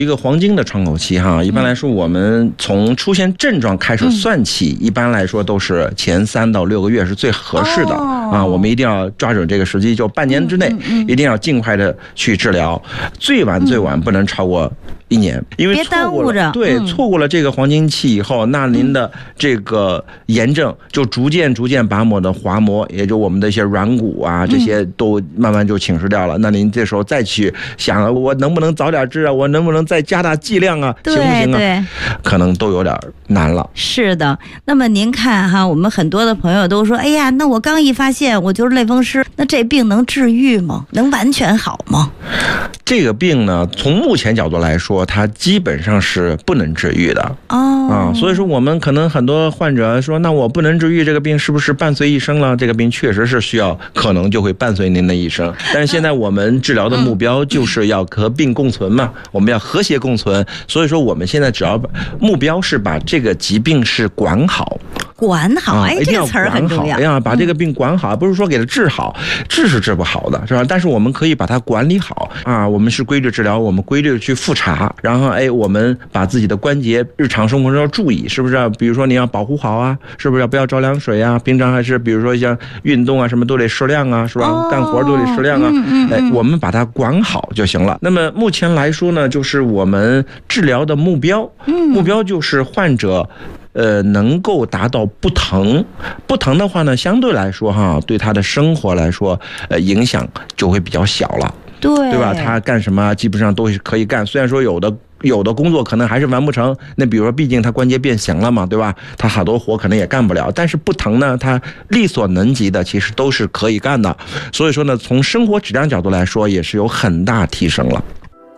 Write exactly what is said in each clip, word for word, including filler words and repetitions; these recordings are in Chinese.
一个黄金的窗口期哈，一般来说我们从出现症状开始算起，嗯、一般来说都是前三到六个月是最合适的、哦、啊，我们一定要抓准这个时机，就半年之内一定要尽快的去治疗，嗯嗯、最晚最晚不能超过一年，因为错过了对、嗯、错过了这个黄金期以后，那您的这个炎症就逐渐逐渐把我们的滑膜，也就我们的一些软骨啊，这些都慢慢就侵蚀掉了。嗯、那您这时候再去想了，我能不能早点治啊？我能不能再加大剂量啊？行不行啊？对，可能都有点难了。 是的，那么您看哈，我们很多的朋友都说，哎呀，那我刚一发现我就是类风湿，那这病能治愈吗？能完全好吗？ 这个病呢，从目前角度来说，它基本上是不能治愈的哦啊，所以说我们可能很多患者说，那我不能治愈这个病，是不是伴随一生了？这个病确实是需要，可能就会伴随您的一生。但是现在我们治疗的目标就是要和病共存嘛，我们要和谐共存。所以说我们现在只要目标是把这个疾病是管好。 管好，哎，这个词儿很重要。 哎呀，把这个病管好，不是说给它治好，治是治不好的，是吧？但是我们可以把它管理好啊。我们是规律治疗，我们规律去复查，然后哎，我们把自己的关节日常生活中要注意，是不是？比如说你要保护好啊，是不是？不要着凉水啊，平常还是比如说像运动啊什么都得适量啊，是吧？哦、干活都得适量啊。嗯嗯嗯哎，我们把它管好就行了。那么目前来说呢，就是我们治疗的目标，目标就是患者。呃，能够达到不疼，不疼的话呢，相对来说哈，对他的生活来说，呃，影响就会比较小了， 对， 对吧？他干什么基本上都是可以干，虽然说有的有的工作可能还是完不成，那比如说，毕竟他关节变形了嘛，对吧？他好多活可能也干不了，但是不疼呢，他力所能及的其实都是可以干的，所以说呢，从生活质量角度来说，也是有很大提升了。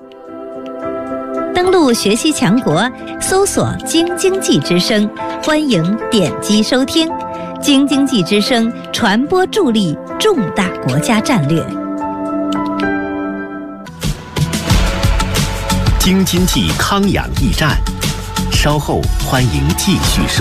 登录学习强国，搜索京经济之声，欢迎点击收听。京经济之声传播助力重大国家战略。 京津冀康养驿站，稍后欢迎继续收